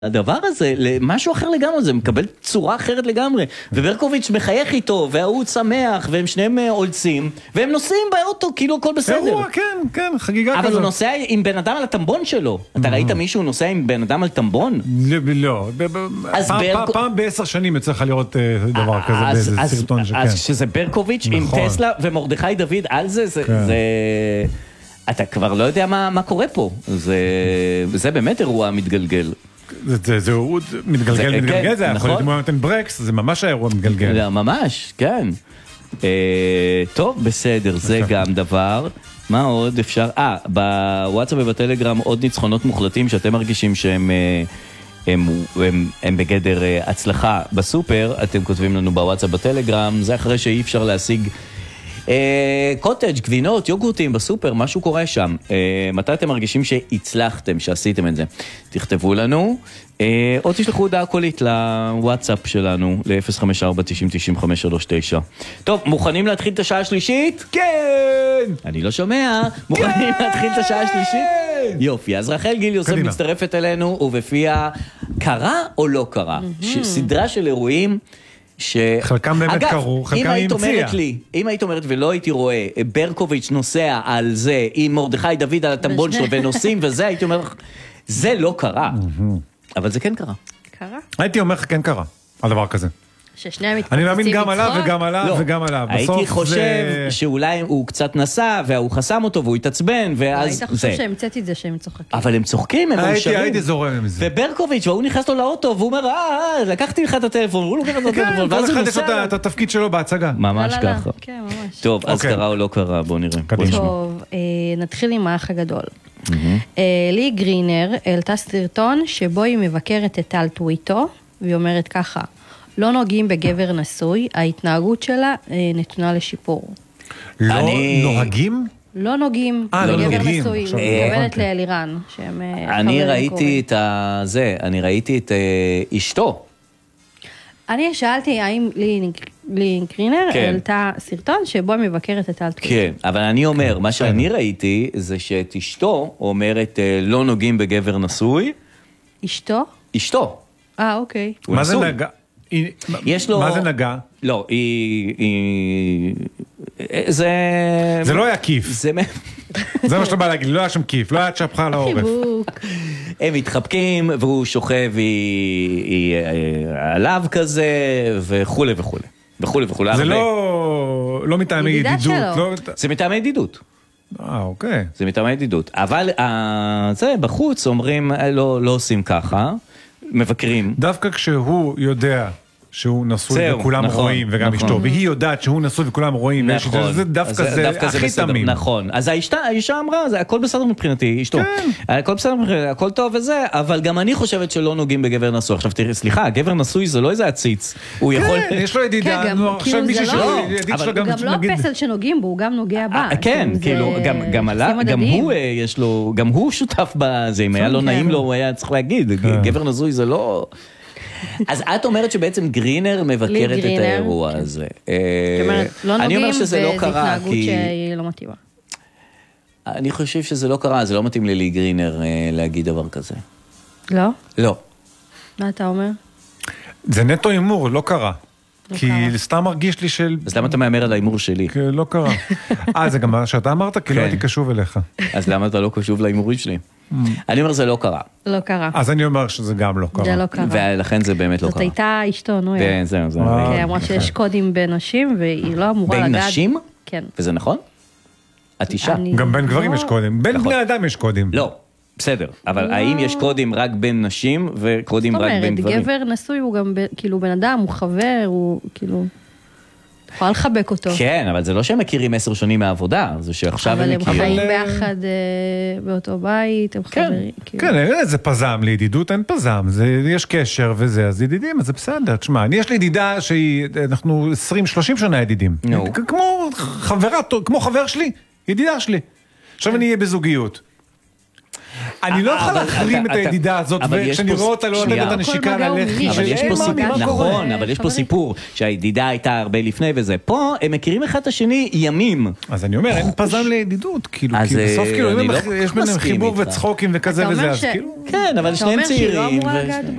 הדבר הזה, למשהו אחר לגמרי, זה מקבל צורה אחרת לגמרי, וברקוביץ' מחייך איתו, והוא שמח, והם שניהם עולצים, והם נוסעים באוטו, כאילו הכל בסדר. אירוע, כן, חגיגה כזאת. אבל הוא נוסע עם בן אדם על הטמבון שלו. אתה ראית מישהו נוסע עם בן אדם על טמבון? לא, פעם ב10 שנים יצא לך לראות דבר כזה באיזה סרטון שכן. אז כשזה ברקוביץ' עם טסלה ומרדכי דוד על זה, אתה כבר לא יודע מה קורה פה. זה באמת אירוע מתגלגל. זה מתגלגל, זה יכול להיות נותן ברקס, זה ממש האירוע מתגלגל. ממש, כן. טוב, בסדר, זה גם דבר. מה עוד אפשר? בוואטסאפ ובטלגרם עוד ניצחונות מוחלטים שאתם מרגישים שהם בגדר הצלחה בסופר, אתם כותבים לנו בוואטסאפ בטלגרם, זה אחרי שאי אפשר להשיג קוטג', גבינות, יוגורטים בסופר, משהו קורה שם. מתי אתם מרגישים שהצלחתם, שעשיתם את זה? תכתבו לנו, או תשלחו הודעה קולית לוואטסאפ שלנו, ל-054-90-9539. טוב, מוכנים להתחיל את השעה השלישית? כן! אני לא שומע. מוכנים להתחיל את השעה השלישית? יופי, אז רחל גיל יוסף מצטרפת אלינו, ובפיה קרה או לא קרה? סדרה של אירועים חלקם באמת קרו, חלקם המציאה. אם היית אומרת ולא הייתי רואה ברקוביץ' נוסע על זה עם מרדכי דוד על הטמבון שלו ונוסעים וזה, הייתי אומר זה לא קרה, אבל זה כן קרה. הייתי אומר כן קרה על דבר כזה. אני מאמין גם עליו וגם עליו וגם עליו. הייתי חושב שאולי הוא קצת נסע והוא חסם אותו והוא התעצבן ואז היית חושב שהמצאתי את זה שהם צוחקים. אבל הם צוחקים, הם מאושרים. הייתי זורם עם זה. וברקוביץ' והוא נכנס לו לאוטו והוא אומר לקחתי לך את הטלפון, הוא לוקח את הטלפון כל אחד יש לו את התפקיד שלו בהצגה. ממש ככה. טוב, אז קרה או לא קרה, בואו נראה. טוב, נתחיל עם האח הגדול. לי גרינר העלתה סרטון שבו היא מבקרת את טל טוויטו והיא אומרת ככה: לא נוגעים בגבר נשוי, ההתנהגות שלה נתונה לשיפור. לא נוהגים? לא נוגעים בגבר נשוי, מתכוונת לאלירן. אני ראיתי את אשתו. אני שאלתי האם לי גרינר העלתה סרטון שבו היא מבקרת את טל טוויטו. כן, אבל אני אומר, מה שאני ראיתי זה שאת אשתו אומרת לא נוגעים בגבר נשוי. אשתו? אשתו. אוקיי. מה זה נגע? מה זה נגע? לא, זה לא היה כיף. זה מה שאתה בא להגיד, לא היה שם כיף, לא היה שפחה על העורף. הם מתחבקים והוא שוכב עליו כזה וכו' וכו'. זה לא מטעמי ידידות. זה מטעמי ידידות. אוקיי. זה מטעמי ידידות. אבל זה בחוץ אומרים לא עושים ככה. מבקרים. דווקא כשהוא יודע שהוא נשוי וכולם רואים, וגם אשתו, והיא יודעת שהוא נשוי וכולם רואים, זה דווקא זה הכי תמים. נכון. אז האישה אמרה, הכל בסדר מבחינתי, אשתו. הכל בסדר מבחינתי, הכל טוב וזה, אבל גם אני חושבת שלא נוגעים בגבר נשוי. עכשיו תראי, סליחה, גבר נשוי זה לא איזה עציץ. הוא יכול... כן, יש לו ידידה, עכשיו מישהו ידיד שלו גם... הוא גם לא פסל שנוגעים בו, הוא גם נוגע בה. כן, כאילו, גם הוא שותף בזה, אם היה לא נעים לו, הוא היה צריך להגיד, גבר נשוי זה לא... אז את אומרת שבעצם גרינר מבקרת את האירוע הזה. לא נוגעים באיזו התנהגות שהיא לא מתאימה. אני חושב שזה לא קרה, זה לא מתאים לי גרינר להגיד דבר כזה. לא? לא. מה אתה אומר? זה נטו אימור, לא קרה. כי סתם מרגיש לי של... אז למה אתה מאמר על האימור שלי? לא קרה. זה גם מה שאתה אמרת, כי לא הייתי קשוב אליך. אז למה אתה לא קשוב לאימורים שלי? אני אומר זה לא קרה. לא קרה. אז אני אומר שזה גם לא קרה. זה לא קרה. ולכן זה באמת לא קרה. זאת הייתה אשתו, נו. כן, זהו. היא אמרה שיש קודים בין נשים, והיא לא אמורה לגעת... בין נשים? כן. וזה נכון? את אישה. גם בין גברים יש קודים. בין בני אדם יש קודים. לא. בסדר, אבל האם יש קודים רק בין נשים וקודים רק בין גברים? גבר נשוי הוא גם כאילו בן אדם, הוא חבר, הוא כאילו... יכולה לחבק אותו. כן, אבל זה לא שהם מכירים 10 שנים מהעבודה, זה שעכשיו הם מכירים. אבל הם חיים ביחד באותו בית, הם חברים. כן, זה פזם, לידידות אין פזם, יש קשר וזה, אז ידידים, אז זה בסדר. תשמע, יש לי ידידה שאנחנו 20-30 שנה ידידים. כמו חבר שלי, ידידה שלי. עכשיו אני אהיה בזוגיות. אני לא יכול להחרים את הידידה הזאת, וכשאני רואה אותה לא נותנת את הנשיקה על הלחי. אבל יש פה סיפור, נכון, אבל יש פה סיפור שהידידה הייתה הרבה לפני וזה. פה הם מכירים אחד את השני ימים. אז אני אומר, אין פזם לידידות, כאילו, כי בסוף כאילו, יש ביניהם חיבור וצחוקים וכזה וזה, אז כאילו... כן, אבל שניהם צעירים.